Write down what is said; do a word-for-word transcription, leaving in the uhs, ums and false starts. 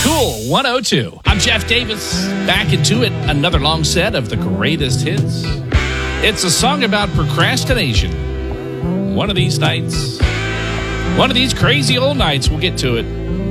Cool one oh two. I'm Jeff Davis, back into it. Another long set of the greatest hits. It's a song about procrastination. One of these nights, one of these crazy old nights, we'll get to it.